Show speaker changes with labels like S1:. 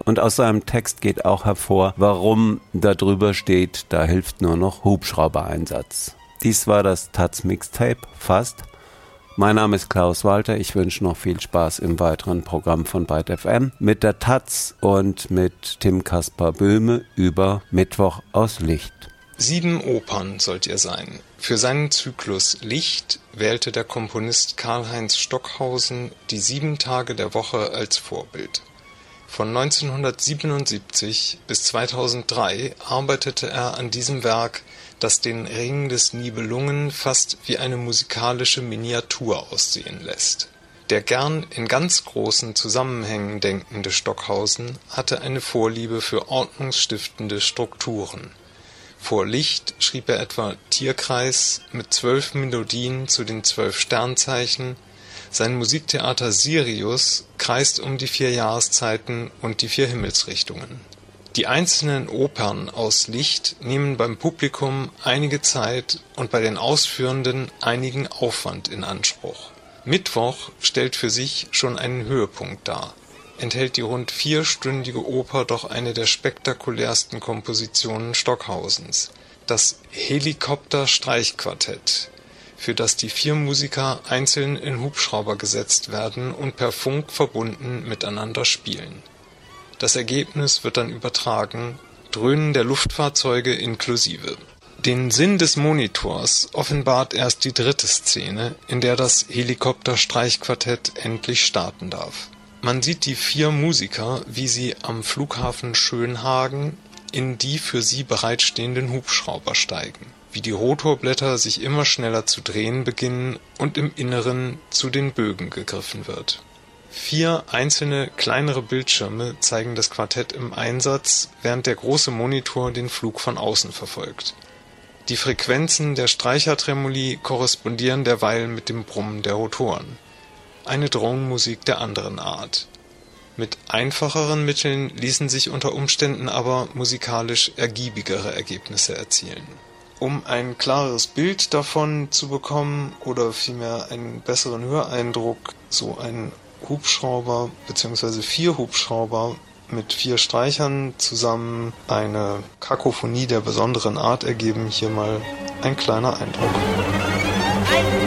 S1: Und aus seinem Text geht auch hervor, warum da drüber steht, da hilft nur noch Hubschraubereinsatz. Dies war das Taz Mixtape, fast. Mein Name ist Klaus Walter, ich wünsche noch viel Spaß im weiteren Programm von Byte FM mit der Taz und mit Tim Kaspar Böhme über Mittwoch aus Licht.
S2: 7 Opern sollt ihr sein. Für seinen Zyklus Licht wählte der Komponist Karl-Heinz Stockhausen die 7 Tage der Woche als Vorbild. Von 1977 bis 2003 arbeitete er an diesem Werk, das den Ring des Nibelungen fast wie eine musikalische Miniatur aussehen lässt. Der gern in ganz großen Zusammenhängen denkende Stockhausen hatte eine Vorliebe für ordnungsstiftende Strukturen. Vor Licht schrieb er etwa Tierkreis mit 12 Melodien zu den 12 Sternzeichen. Sein Musiktheater Sirius kreist um die 4 Jahreszeiten und die 4 Himmelsrichtungen. Die einzelnen Opern aus Licht nehmen beim Publikum einige Zeit und bei den Ausführenden einigen Aufwand in Anspruch. Mittwoch stellt für sich schon einen Höhepunkt dar. Enthält die rund 4-stündige Oper doch eine der spektakulärsten Kompositionen Stockhausens, das Helikopter-Streichquartett, für das die 4 Musiker einzeln in Hubschrauber gesetzt werden und per Funk verbunden miteinander spielen. Das Ergebnis wird dann übertragen, Dröhnen der Luftfahrzeuge inklusive. Den Sinn des Monitors offenbart erst die 3. Szene, in der das Helikopter-Streichquartett endlich starten darf. Man sieht die 4 Musiker, wie sie am Flughafen Schönhagen in die für sie bereitstehenden Hubschrauber steigen, wie die Rotorblätter sich immer schneller zu drehen beginnen und im Inneren zu den Bögen gegriffen wird. 4 einzelne kleinere Bildschirme zeigen das Quartett im Einsatz, während der große Monitor den Flug von außen verfolgt. Die Frequenzen der Streichertremoli korrespondieren derweil mit dem Brummen der Rotoren. Eine Drohnenmusik der anderen Art. Mit einfacheren Mitteln ließen sich unter Umständen aber musikalisch ergiebigere Ergebnisse erzielen. Um ein klareres Bild davon zu bekommen oder vielmehr einen besseren Höreindruck, so ein Hubschrauber bzw. 4 Hubschrauber mit 4 Streichern zusammen eine Kakophonie der besonderen Art ergeben. Hier mal ein kleiner Eindruck.